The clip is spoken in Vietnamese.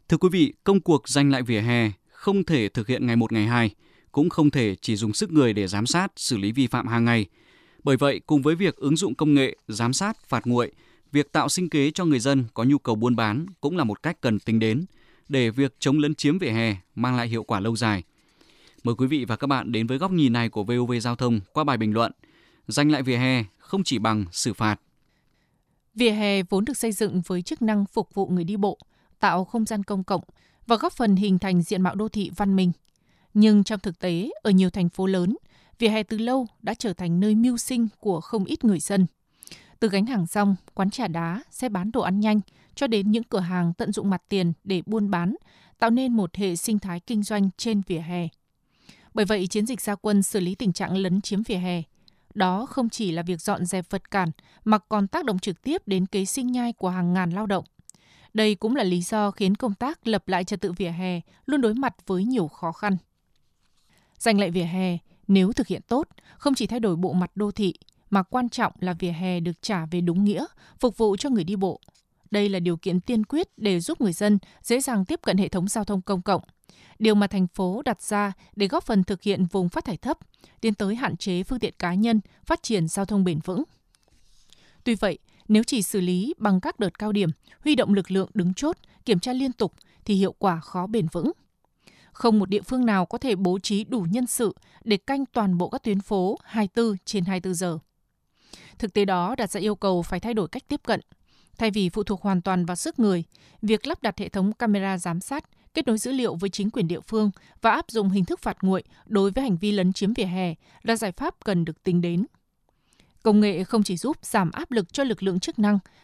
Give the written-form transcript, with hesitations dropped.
Thưa quý vị, công cuộc giành lại vỉa hè không thể thực hiện ngày một ngày hai, cũng không thể chỉ dùng sức người để giám sát, xử lý vi phạm hàng ngày. Bởi vậy, cùng với việc ứng dụng công nghệ, giám sát, phạt nguội, việc tạo sinh kế cho người dân có nhu cầu buôn bán cũng là một cách cần tính đến để việc chống lấn chiếm vỉa hè mang lại hiệu quả lâu dài. Mời quý vị và các bạn đến với góc nhìn này của VOV Giao thông qua bài bình luận Giành lại vỉa hè không chỉ bằng xử phạt. Vỉa hè vốn được xây dựng với chức năng phục vụ người đi bộ, tạo không gian công cộng và góp phần hình thành diện mạo đô thị văn minh. Nhưng trong thực tế, ở nhiều thành phố lớn, vỉa hè từ lâu đã trở thành nơi mưu sinh của không ít người dân. Từ gánh hàng rong, quán trà đá, xe bán đồ ăn nhanh cho đến những cửa hàng tận dụng mặt tiền để buôn bán, tạo nên một hệ sinh thái kinh doanh trên vỉa hè. Bởi vậy, chiến dịch ra quân xử lý tình trạng lấn chiếm vỉa hè, đó không chỉ là việc dọn dẹp vật cản mà còn tác động trực tiếp đến kế sinh nhai của hàng ngàn lao động. Đây cũng là lý do khiến công tác lập lại trật tự vỉa hè luôn đối mặt với nhiều khó khăn. Giành lại vỉa hè, nếu thực hiện tốt, không chỉ thay đổi bộ mặt đô thị, mà quan trọng là vỉa hè được trả về đúng nghĩa, phục vụ cho người đi bộ. Đây là điều kiện tiên quyết để giúp người dân dễ dàng tiếp cận hệ thống giao thông công cộng. Điều mà thành phố đặt ra để góp phần thực hiện vùng phát thải thấp, tiến tới hạn chế phương tiện cá nhân, phát triển giao thông bền vững. Tuy vậy, nếu chỉ xử lý bằng các đợt cao điểm, huy động lực lượng đứng chốt, kiểm tra liên tục thì hiệu quả khó bền vững. Không một địa phương nào có thể bố trí đủ nhân sự để canh toàn bộ các tuyến phố 24/24 giờ. Thực tế đó đặt ra yêu cầu phải thay đổi cách tiếp cận. Thay vì phụ thuộc hoàn toàn vào sức người, việc lắp đặt hệ thống camera giám sát, kết nối dữ liệu với chính quyền địa phương và áp dụng hình thức phạt nguội đối với hành vi lấn chiếm vỉa hè là giải pháp cần được tính đến. Công nghệ không chỉ giúp giảm áp lực cho lực lượng chức năng